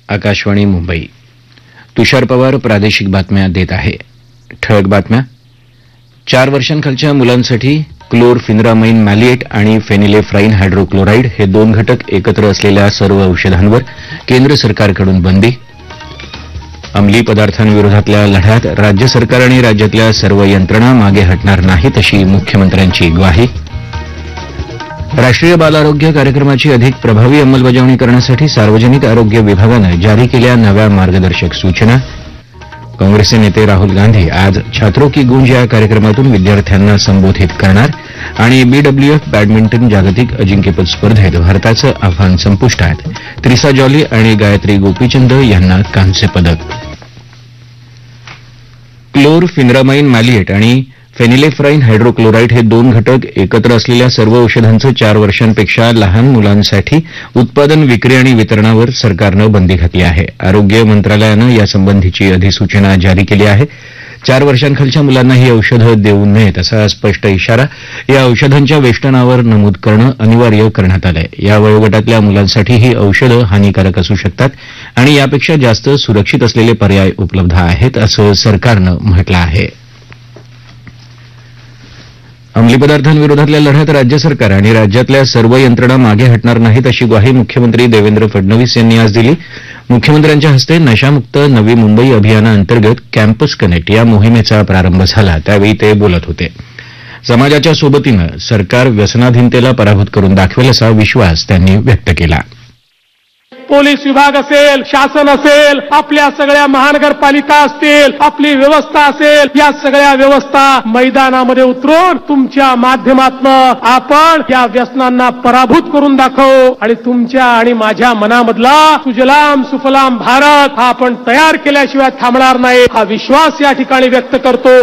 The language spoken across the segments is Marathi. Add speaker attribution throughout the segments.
Speaker 1: आकाशवाणी मुंबई. तुषार पवार प्रादेशिक बातम्या देत आहे. ठळक बातम्या. 4 वर्षांखालच्या मुलांसाठी क्लोरफिनरामाइन मॅलिएट आणि फेनिलेफ्राइन हायड्रोक्लोराईड हे 2 घटक एकत्र असलेल्या सर्व औषधांवर केंद्र सरकारकडून बंदी. अंमली पदार्थांविरोधातल्या लढ्यात राज्य सरकार आणि राज्यातल्या सर्व यंत्रणा मागे हटणार नाहीत अशी मुख्यमंत्र्यांची ग्वाही. राष्ट्रीय बाल आरोग्य कार्यक्रमाची अधिक प्रभावी अंमलबजावणी करण्यासाठी सार्वजनिक आरोग्य विभागानं जारी केल्या नव्या मार्गदर्शक सूचना. काँग्रेसचे नेते राहुल गांधी आज छात्रों की गूंज या कार्यक्रमातून विद्यार्थ्यांना संबोधित करणार. आणि BWF बॅडमिंटन जागतिक अजिंक्यपद स्पर्धेत भारताचं आव्हान संपुष्टात. त्रिसा जॉली आणि गायत्री गोपीचंद यांना कांस्य पदक. क्लोरफिनरामाइन मॅलिएट आणि फेनिलेफ्राइन हायड्रोक्लोराईड हे 2 घटक एकत्र असलेल्या सर्व औषधांचं 4 वर्षांपेक्षा लहान मुलांसाठी उत्पादन, विक्री आणि वितरणावर सरकारनं बंदी घातली आहे. आरोग्य मंत्रालयानं यासंबंधीची अधिसूचना जारी केली आहे. 4 वर्षांखालच्या मुलांना ही औषधं देऊ नयेत असा स्पष्ट इशारा या औषधांच्या वेष्टनावर नमूद करणं अनिवार्य करण्यात आलंय. या वयोगटातल्या मुलांसाठी ही औषधं हानीकारक असू शकतात आणि यापेक्षा जास्त सुरक्षित असलेले पर्याय उपलब्ध आहेत असं सरकारनं म्हटलं आहे. अंमली पदार्थांविरोधातल्या लढ्यात राज्य सरकार आणि राज्यातल्या सर्व यंत्रणा मागे हटणार नाहीत अशी ग्वाही मुख्यमंत्री देवेंद्र फडणवीस यांनी आज दिली. मुख्यमंत्र्यांच्या हस्ते नशामुक्त नवी मुंबई अभियानाअंतर्गत कॅम्पस कनेक्ट या मोहिमेचा प्रारंभ झाला त्यावेळी ते बोलत होते. समाजाच्या सोबतीनं सरकार व्यसनाधीनतेला पराभूत करून दाखवेल असा विश्वास त्यांनी व्यक्त केला.
Speaker 2: पोलीस विभाग असेल, शासन असेल, आपल्या सगळ्या महानगरपालिका असतील, आपली व्यवस्था असेल, या सगळ्या व्यवस्था मैदानामध्ये उतरून तुमच्या माध्यमातून आपण या व्यसनांना पराभूत करून दाखवू आणि तुमच्या आणि माझ्या मनामधला सुजलाम सुफलाम भारत हा आपण तयार केल्याशिवाय थांबणार नाही हा विश्वास या ठिकाणी व्यक्त करतो.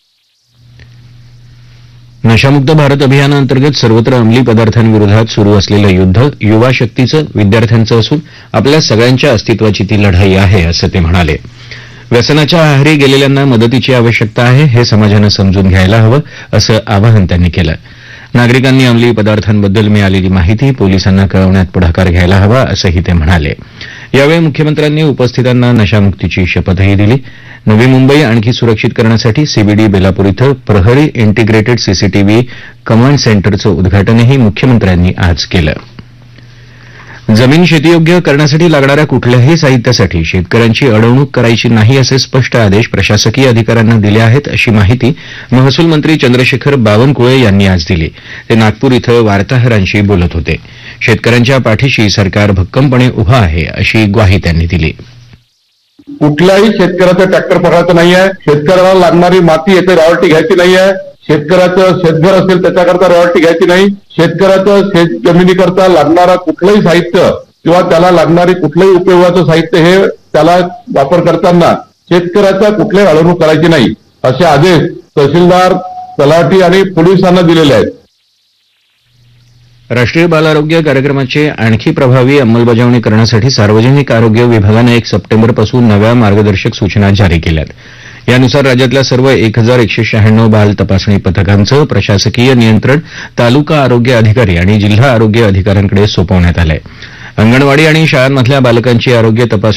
Speaker 1: नशामुक्त भारत अभियानाअंतर्गत सर्वत्र अंमली पदार्थांविरोधात सुरू असलेलं युद्ध युवा शक्तीचं, विद्यार्थ्यांचं असून आपल्या सगळ्यांच्या अस्तित्वाची ती लढाई आहे असं ते म्हणाले. व्यसनाच्या आहारी गेलेल्यांना मदतीची आवश्यकता आहे हे समाजानं समजून घ्यायला हवं असं आवाहन त्यांनी केलं. नागरिकांनी अंमली पदार्थांबद्दल मिळालेली माहिती पोलिसांना कळवण्यात पुढाकार घ्यायला हवा असंही ते म्हणाले. यावेळी मुख्यमंत्र्यांनी उपस्थितांना नशामुक्तीची शपथही दिली. नवी मुंबई आणखी सुरक्षित करण्यासाठी CBD बेलापूर इथं प्रहरी इंटिग्रेटेड CCTV कमांड सेंटरचं उद्घाटनही मुख्यमंत्र्यांनी आज केलं. जमीन शेतीयोग्य करण्यासाठी लागणाऱ्या कुठल्याही साहित्यासाठी शेतकऱ्यांची अडवणूक करायची नाही असे स्पष्ट आदेश प्रशासकीय अधिकाऱ्यांना दिले आहेत अशी माहिती महसूल मंत्री चंद्रशेखर बावनकुळे यांनी आज दिली. ते नागपूर इथं वार्ताहरांशी बोलत होते. शेतकऱ्यांच्या पाठीशी सरकार भक्कमपणे उभं आहे अशी ग्वाही त्यांनी दिली.
Speaker 3: कुठल्याही शेतकऱ्याचं ट्रॅक्टर पकडायचं नाहीये. शेतकऱ्याला लागणारी माती येते रॉयल्टी घ्यायची नाहीये. शेतकऱ्याचं शेतघर असेल त्याच्याकरता रॉयल्टी घ्यायची नाही. शेतकऱ्याचं शेत जमिनीकरता लागणारा कुठलंही साहित्य किंवा त्याला लागणारी कुठलंही उपयोगाचं साहित्य हे त्याला वापर करताना शेतकऱ्याचा कुठल्याही अडवणूक करायची नाही असे आदेश तहसीलदार, तलाठी आणि पोलिसांना दिलेले आहेत.
Speaker 1: राष्ट्रीय बाल आरोग्य कार्यक्रमाची आणखी प्रभावी अंमलबजावणी करण्यासाठी सार्वजनिक आरोग्य विभागानं 1 सप्टेंबरपासून नव्या मार्गदर्शक सूचना जारी केल्यात. यानुसार राज्यातल्या सर्व 1196 बाल तपासणी पथकांचं प्रशासकीय नियंत्रण तालुका आरोग्य अधिकारी आणि जिल्हा आरोग्य अधिकाऱ्यांकडे सोपवण्यात आलंय. अंगणवाडी आणि शाळांमधल्या बालकांची आरोग्य तपासणी